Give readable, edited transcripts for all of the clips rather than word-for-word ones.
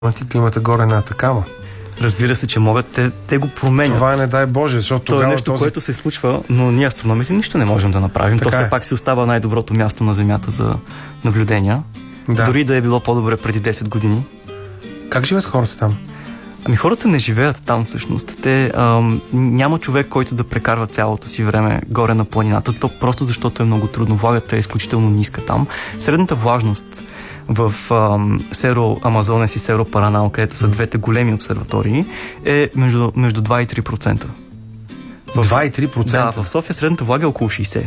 климата горе на Атакама. Разбира се, че могат. Те го променят. Това е не дай Боже, защото това е нещо, което се случва, но ние астрономите нищо не можем да направим. То все пак си остава най-доброто място на Земята за наблюдения. Да. Дори да е било по-добре преди 10 години. Как живеят хората там? Ами хората не живеят там всъщност. Няма човек, който да прекарва цялото си време горе на планината. То просто защото е много трудно. Влагата е изключително ниска там. Средната влажност в Серо Амазонес и Серо Паранал, където са двете големи обсерватории, е между 2 и 3%. 2 и 3%? Да, в София средната влага е около 60%.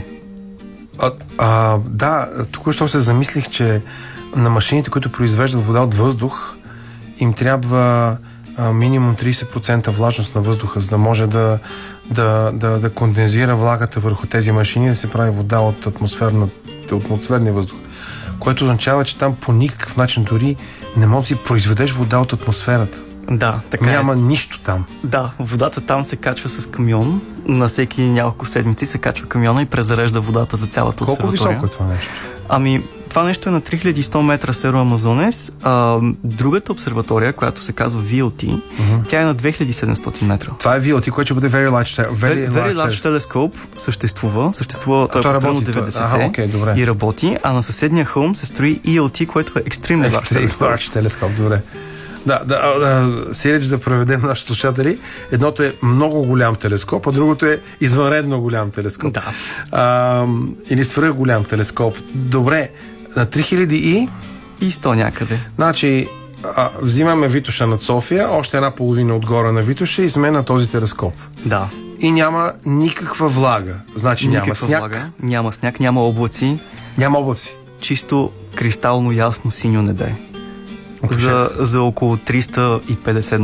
Да, току-що се замислих, че на машините, които произвеждат вода от въздух, им трябва минимум 30% влажност на въздуха, за да може да кондензира влагата върху тези машини, да се прави вода от атмосферния въздух. Което означава, че там по никакъв начин дори не можеш да си произведеш вода от атмосферата. Да, така няма нищо там. Да, водата там се качва с камион. На всеки няколко седмици се качва камиона и презарежда водата за цялата обсерватория. Колко високо е това нещо? Ами, това нещо е на 3100 метра Серо Амазонес. Другата обсерватория, която се казва VLT, тя е на 2700 метра. Това е VLT, което ще бъде Very Large Telescope съществува. Той е построен от 90-те и работи, а на съседния хълм се строи ELT, което е Extremely Large Telescope. Добре. Сиреч да проведем нашите слушатели. Едното е много голям телескоп, а другото е извънредно голям телескоп. Да. Или свръх голям телескоп. Добре, на 3100 някъде. Значи, взимаме Витоша над София, още една половина отгоре на Витоша и сме на този телескоп. Да. И няма никаква влага. Значи няма сняг. Влага, няма сняг, няма облаци. Няма облаци. Чисто кристално ясно синьо небе. За около 350